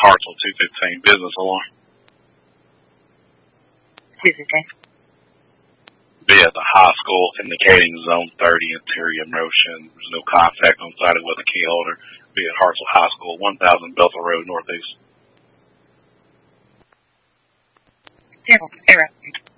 Hartsel 215 business alarm. 215. Be at the high school indicating zone 30 interior motion. There's no contact on site with a key holder. Be at Hartsel High School, 1000 Bethel Road, Northeast. Error.